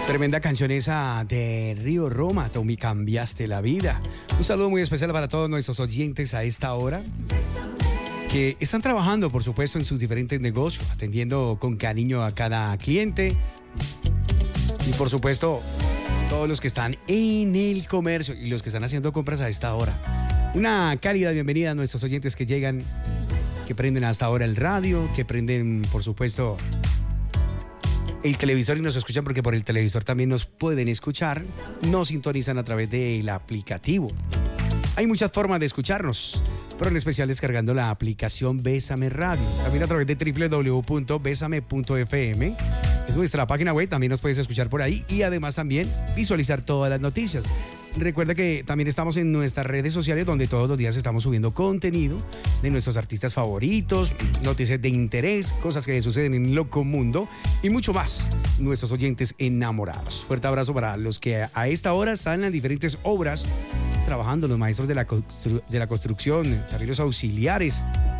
Tremenda canción esa de Río Roma, tú me cambiaste la vida. Un saludo muy especial para todos nuestros oyentes a esta hora, que están trabajando, por supuesto, en sus diferentes negocios, atendiendo con cariño a cada cliente. Y, por supuesto, todos los que están en el comercio y los que están haciendo compras a esta hora. Una cálida bienvenida a nuestros oyentes que llegan, que prenden hasta ahora el radio, que prenden, por supuesto, el televisor y nos escuchan, porque por el televisor también nos pueden escuchar, nos sintonizan a través del aplicativo. Hay muchas formas de escucharnos, pero en especial descargando la aplicación Bésame Radio. También a través de www.besame.fm. Es nuestra página web, también nos puedes escuchar por ahí y además también visualizar todas las noticias. Recuerda que también estamos en nuestras redes sociales, donde todos los días estamos subiendo contenido de nuestros artistas favoritos, noticias de interés, cosas que suceden en loco mundo y mucho más. Nuestros oyentes enamorados. Fuerte abrazo para los que a esta hora están en las diferentes obras trabajando, los maestros de la construcción, también los auxiliares,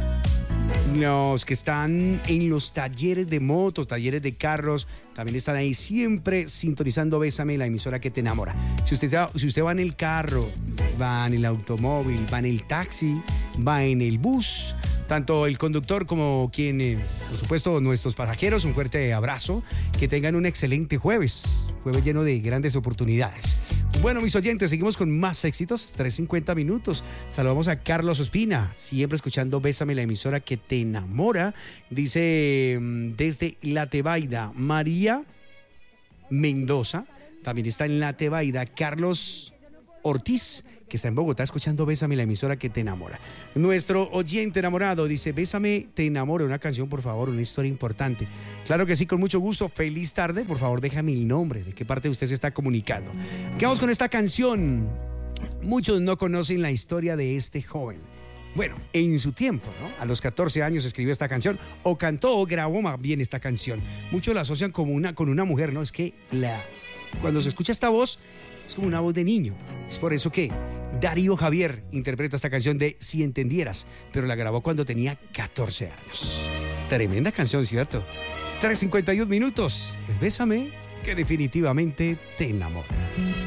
los que están en los talleres de motos, talleres de carros, también están ahí siempre sintonizando Bésame, la emisora que te enamora. Si usted va en el carro, va en el automóvil, va en el taxi, va en el bus, tanto el conductor como quien, por supuesto, nuestros pasajeros, un fuerte abrazo, que tengan un excelente jueves lleno de grandes oportunidades. Bueno, mis oyentes, seguimos con más éxitos, 3:50 minutos. Saludamos a Carlos Ospina, siempre escuchando Bésame, la emisora que te enamora. Dice desde La Tebaida, María Mendoza, también está en La Tebaida, Carlos Ortiz, que está en Bogotá escuchando Bésame, la emisora que te enamora. Nuestro oyente enamorado dice: Bésame, te enamoro, una canción, por favor, una historia importante. Claro que sí, con mucho gusto. Feliz tarde, por favor, déjame el nombre, de qué parte usted se está comunicando. ¿Qué vamos con esta canción? Muchos no conocen la historia de este joven. Bueno, en su tiempo, ¿no? A los 14 años escribió esta canción, o cantó o grabó más bien esta canción. Muchos la asocian con una mujer, ¿no? Es que cuando se escucha esta voz, es como una voz de niño. Es por eso que Darío Javier interpreta esta canción de Si Entendieras, pero la grabó cuando tenía 14 años. Tremenda canción, ¿cierto? 3:51 minutos. Bésame, que definitivamente te enamora.